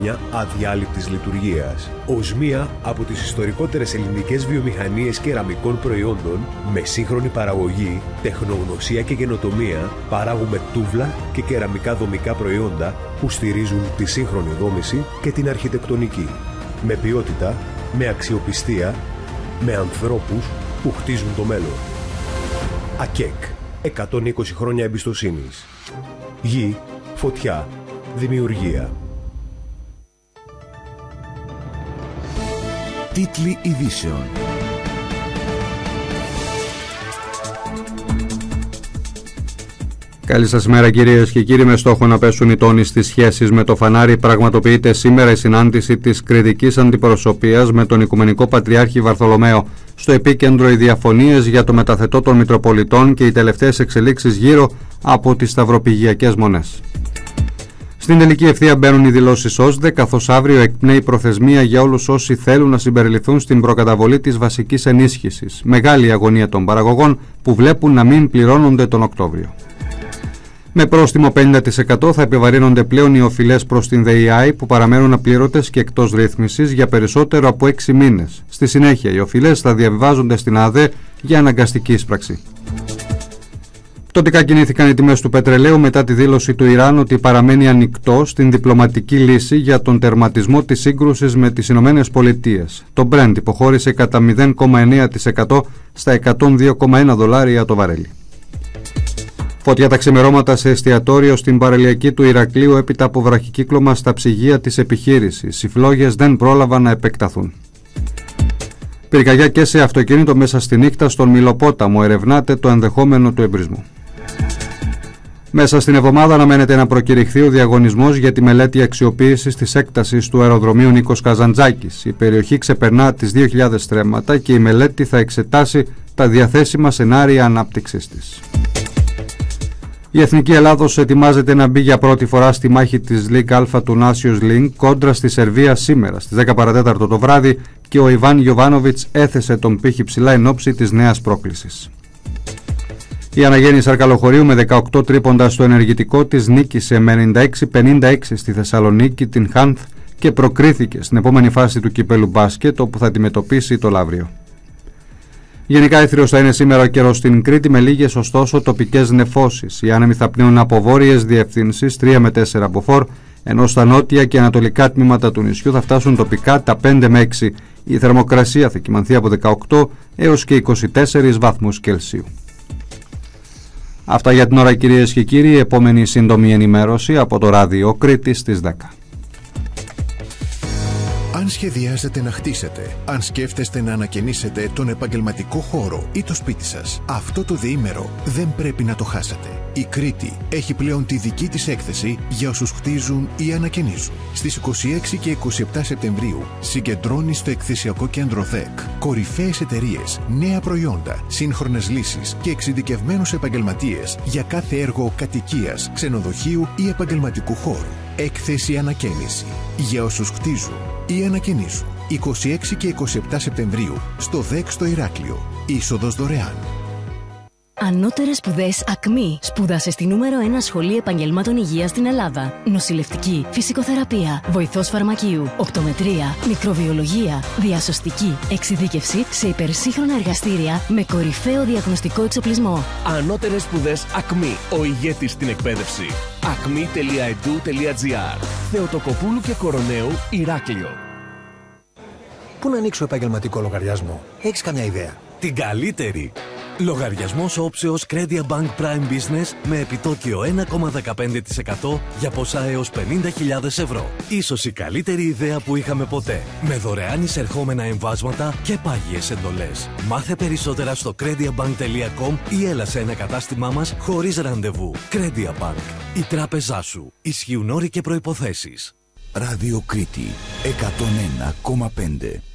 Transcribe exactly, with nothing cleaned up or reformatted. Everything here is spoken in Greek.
αδιάλειπτης λειτουργίας. Ως μία από τις ιστορικότερες ελληνικές βιομηχανίες κεραμικών προϊόντων, με σύγχρονη παραγωγή, τεχνογνωσία και καινοτομία, παράγουμε τούβλα και κεραμικά δομικά προϊόντα που στηρίζουν τη σύγχρονη δόμηση και την αρχιτεκτονική. Με ποιότητα, με αξιοπιστία, με ανθρώπους που χτίζουν το μέλλον. ΑΚΕΚ. εκατόν είκοσι χρόνια εμπιστοσύνης. Γη, φωτιά, δημιουργία. Τίτλοι ειδήσεων. Καλή σας μέρα κυρίες και κύριοι. Με στόχο να πέσουν οι τόνοι στις σχέσεις με το φανάρι, πραγματοποιείται σήμερα η συνάντηση της κριτικής αντιπροσωπείας με τον Οικουμενικό Πατριάρχη Βαρθολομαίο. Στο επίκεντρο οι διαφωνίες για το μεταθετό των Μητροπολιτών και οι τελευταίες εξελίξεις γύρω από τις σταυροπηγιακές μονές. Στην τελική ευθεία μπαίνουν οι δηλώσεις ΟΣΔΕ, καθώς αύριο εκπνέει προθεσμία για όλους όσοι θέλουν να συμπεριληφθούν στην προκαταβολή της βασικής ενίσχυσης. Μεγάλη αγωνία των παραγωγών που βλέπουν να μην πληρώνονται τον Οκτώβριο. Με πρόστιμο πενήντα τοις εκατό θα επιβαρύνονται πλέον οι οφειλές προς την ΔΕΙΑΗ που παραμένουν απλήρωτες και εκτός ρύθμισης για περισσότερο από έξι μήνες. Στη συνέχεια οι οφειλές θα διαβιβάζονται στην ΑΔΕ για αναγκαστική εισπράξη. Πτωτικά κινήθηκαν οι τιμές του πετρελαίου μετά τη δήλωση του Ιράν ότι παραμένει ανοιχτό στην διπλωματική λύση για τον τερματισμό της σύγκρουσης με τις Ηνωμένες Πολιτείες. Το Brent υποχώρησε κατά μηδέν κόμμα εννέα τοις εκατό στα εκατόν δύο κόμμα ένα δολάρια το βαρέλι. Φωτιά τα ξημερώματα σε εστιατόριο στην παραλιακή του Ηρακλείου έπειτα από βραχικύκλωμα στα ψυγεία της επιχείρησης. Οι φλόγες δεν πρόλαβαν να επεκταθούν. Πυρκαγιά και σε αυτοκίνητο μέσα στη νύχτα στον Μυλοπόταμο. Ερευνάται το ενδεχόμενο του εμπρισμού. Μέσα στην εβδομάδα αναμένεται να προκηρυχθεί ο διαγωνισμός για τη μελέτη αξιοποίησης της έκτασης του αεροδρομίου Νίκος Καζαντζάκης. Η περιοχή ξεπερνά τις δύο χιλιάδες στρέμματα και η μελέτη θα εξετάσει τα διαθέσιμα σενάρια ανάπτυξης της. Η Εθνική Ελλάδος ετοιμάζεται να μπει για πρώτη φορά στη μάχη της League Α του Nations League κόντρα στη Σερβία σήμερα στις δέκα παρά τέταρτο το βράδυ και ο Ιβάν Γιοβάνοβιτς έθεσε τον πύχη ψηλά εν ώψη της νέας πρόκλησης. Η Αναγέννη Σαρκαλοχωρίου με δεκαοκτώ τρίποντα στο ενεργητικό της νίκησε με ενενήντα έξι πενήντα έξι στη Θεσσαλονίκη την Χάνθ και προκρίθηκε στην επόμενη φάση του κυπέλου μπάσκετ όπου θα αντιμετωπίσει το Λαύριο. Γενικά έθριος θα είναι σήμερα ο καιρός στην Κρήτη με λίγες ωστόσο τοπικές νεφώσεις. Οι άνεμοι θα πνέουν από βόρειες διευθύνσεις τρία με τέσσερα μποφόρ, ενώ στα νότια και ανατολικά τμήματα του νησιού θα φτάσουν τοπικά τα πέντε με έξι. Η θερμοκρασία θα κυμανθεί από δεκαοκτώ έως και είκοσι τέσσερις βαθμούς Κελσίου. Αυτά για την ώρα κυρίες και κύριοι. Επόμενη σύντομη ενημέρωση από το ράδιο Κρήτης στις δέκα. Αν σχεδιάζετε να χτίσετε, αν σκέφτεστε να ανακαινήσετε τον επαγγελματικό χώρο ή το σπίτι σας, αυτό το διήμερο δεν πρέπει να το χάσετε. Η Κρήτη έχει πλέον τη δική της έκθεση για όσους χτίζουν ή ανακαινίζουν. Στις είκοσι έξι και είκοσι επτά Σεπτεμβρίου συγκεντρώνει στο εκθεσιακό κέντρο ΔΕΚ κορυφαίες εταιρείες, νέα προϊόντα, σύγχρονες λύσεις και εξειδικευμένους επαγγελματίες για κάθε έργο κατοικίας, ξενοδοχείου ή επαγγελματικού χώρου. Έκθεση ανακαίνιση για όσους χτίζουν ή ανακαινίζουν. είκοσι έξι και είκοσι επτά Σεπτεμβρίου στο ΔΕΚ στο Ηράκλειο. Είσοδος δωρεάν. Ανώτερες σπουδές ΑΚΜΗ. Σπούδασε στη νούμερο ένα σχολή επαγγελμάτων υγείας στην Ελλάδα. Νοσηλευτική, φυσικοθεραπεία, βοηθός φαρμακείου, οπτομετρία, μικροβιολογία, διασωστική, εξειδίκευση σε υπερσύγχρονα εργαστήρια με κορυφαίο διαγνωστικό εξοπλισμό. Ανώτερες σπουδές ΑΚΜΗ. Ο ηγέτης στην εκπαίδευση. ακμη τελεία e d u τελεία g r. Θεοτοκοπούλου και Κοροναίου, Ηράκλειο. Πού να ανοίξω επαγγελματικό λογαριασμό? Έχεις καμιά ιδέα? Την καλύτερη! Λογαριασμός όψεως Credia Bank Prime Business με επιτόκιο ένα κόμμα δεκαπέντε τοις εκατό για ποσά έως πενήντα χιλιάδες ευρώ. Ίσως η καλύτερη ιδέα που είχαμε ποτέ. Με δωρεάν εισερχόμενα εμβάσματα και πάγιες εντολές. Μάθε περισσότερα στο crediabank τελεία com ή έλα σε ένα κατάστημά μας χωρίς ραντεβού. Credia Bank. Η τράπεζά σου. Ισχύουν όροι και προϋποθέσεις. Ράδιο Κρήτη εκατόν ένα κόμμα πέντε.